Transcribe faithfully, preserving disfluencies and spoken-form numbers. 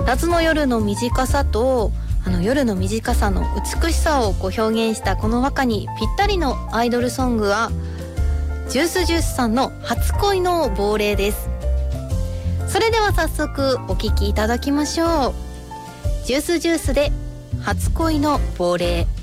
夏の夜の短さとあの夜の短さの美しさをこう表現したこの和歌にぴったりのアイドルソングはジュースジュースさんの初恋の亡霊です。それでは早速お聴きいただきましょう。ジュースジュースで初恋の亡霊。